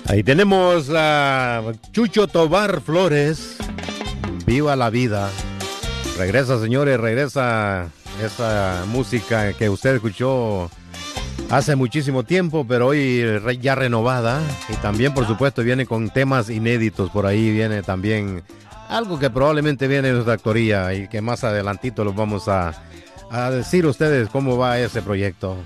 Ahí tenemos a Chucho Tobar Flores. Viva la vida. Regresa, señores, regresa esa música que usted escuchó hace muchísimo tiempo, pero hoy ya renovada. Y también, por supuesto, viene con temas inéditos. Por ahí viene también algo que probablemente viene de nuestra actoría y que más adelantito los vamos a decir a ustedes cómo va ese proyecto.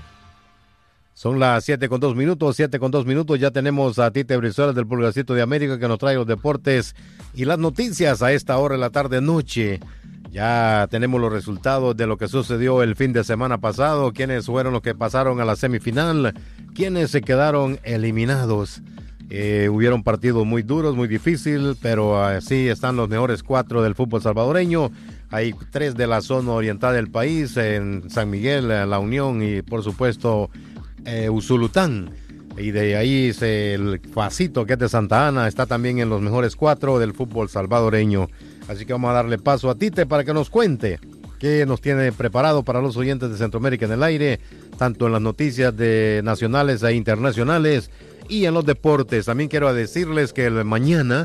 Son las 7:02, ya tenemos a Tite Brizuela del Pulgarcito de América que nos trae los deportes y las noticias a esta hora de la tarde-noche. Ya tenemos los resultados de lo que sucedió el fin de semana pasado, quiénes fueron los que pasaron a la semifinal, quiénes se quedaron eliminados. Hubieron partidos muy duros, muy difíciles, pero así están los mejores 4 del fútbol salvadoreño. Hay 3 de la zona oriental del país, en San Miguel, La Unión y por supuesto Usulután, y de ahí el Facito, que es de Santa Ana, está también en los mejores 4 del fútbol salvadoreño. Así que vamos a darle paso a Tite para que nos cuente qué nos tiene preparado para los oyentes de Centroamérica en el aire, tanto en las noticias nacionales e internacionales y en los deportes. También quiero decirles que mañana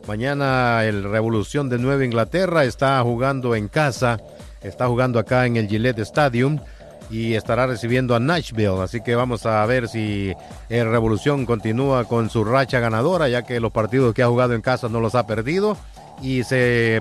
el Revolución de Nueva Inglaterra está jugando en casa, está jugando acá en el Gillette Stadium y estará recibiendo a Nashville, así que vamos a ver si el Revolución continúa con su racha ganadora, ya que los partidos que ha jugado en casa no los ha perdido y se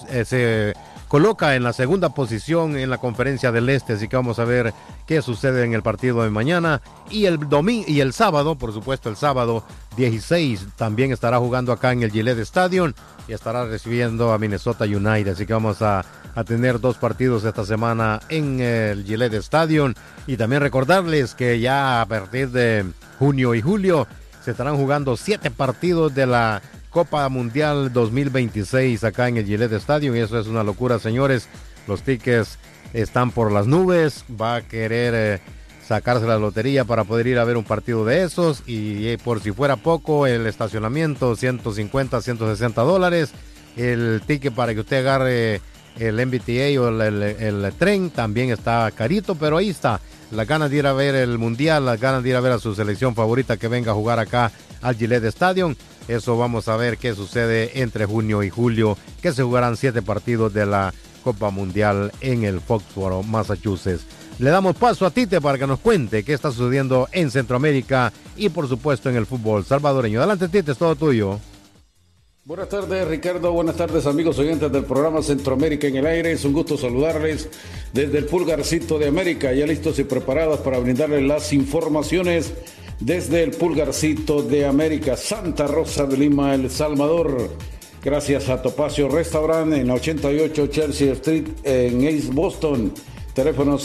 coloca en la segunda posición en la Conferencia del Este, así que vamos a ver qué sucede en el partido de mañana y el domingo y el sábado, por supuesto el sábado 16 también estará jugando acá en el Gillette Stadium y estará recibiendo a Minnesota United, así que vamos a tener 2 partidos esta semana en el Gillette Stadium y también recordarles que ya a partir de junio y julio se estarán jugando 7 partidos de la Copa Mundial 2026 acá en el Gillette Stadium y eso es una locura, señores. Los tickets están por las nubes, va a querer sacarse la lotería para poder ir a ver un partido de esos y por si fuera poco el estacionamiento $150, $160, el ticket para que usted agarre el MBTA o el tren también está carito, pero ahí está, las ganas de ir a ver el mundial, las ganas de ir a ver a su selección favorita que venga a jugar acá al Gillette Stadium. Eso vamos a ver qué sucede entre junio y julio, que se jugarán 7 partidos de la Copa Mundial en el Foxboro, Massachusetts. Le damos paso a Tite para que nos cuente qué está sucediendo en Centroamérica y por supuesto en el fútbol salvadoreño. Adelante, Tite, es todo tuyo. Buenas tardes, Ricardo. Buenas tardes, amigos oyentes del programa Centroamérica en el aire. Es un gusto saludarles desde el Pulgarcito de América, ya listos y preparados para brindarles las informaciones desde el Pulgarcito de América, Santa Rosa de Lima, El Salvador. Gracias a Topacio Restaurant en 88 Chelsea Street en East Boston. Teléfono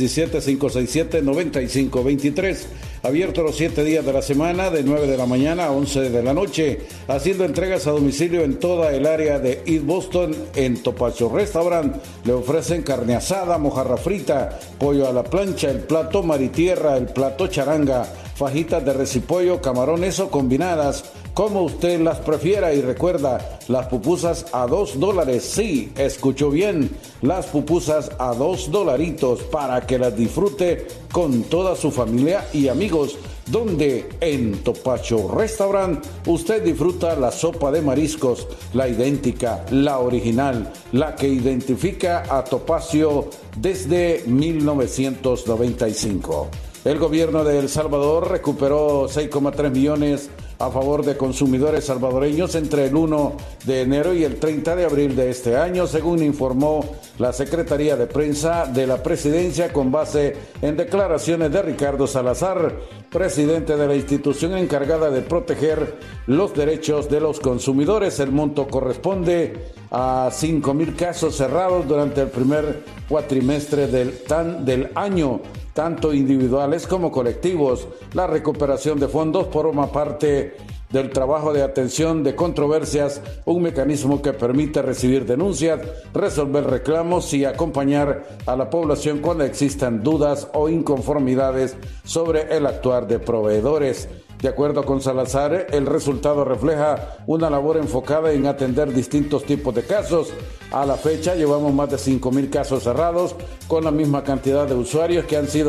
617-567-9523. Abierto los 7 días de la semana, de 9 de la mañana a 11 de la noche. Haciendo entregas a domicilio en toda el área de East Boston. En Topacio Restaurant le ofrecen carne asada, mojarra frita, pollo a la plancha, el plato maritierra, el plato charanga, fajitas de res y pollo, camarones o combinadas, como usted las prefiera. Y recuerda, las pupusas a $2. Sí, escuchó bien, las pupusas a $2 para que las disfrute con toda su familia y amigos. Donde en Topacio Restaurant usted disfruta la sopa de mariscos, la idéntica, la original, la que identifica a Topacio desde 1995. El gobierno de El Salvador recuperó 6,3 millones a favor de consumidores salvadoreños entre el 1 de enero y el 30 de abril de este año, según informó la Secretaría de Prensa de la Presidencia con base en declaraciones de Ricardo Salazar, presidente de la institución encargada de proteger los derechos de los consumidores. El monto corresponde a 5,000 casos cerrados durante el primer cuatrimestre del año, tanto individuales como colectivos. La recuperación de fondos forma parte del trabajo de atención de controversias, un mecanismo que permite recibir denuncias, resolver reclamos y acompañar a la población cuando existan dudas o inconformidades sobre el actuar de proveedores. De acuerdo con Salazar, el resultado refleja una labor enfocada en atender distintos tipos de casos. A la fecha llevamos más de 5,000 casos cerrados con la misma cantidad de usuarios que han sido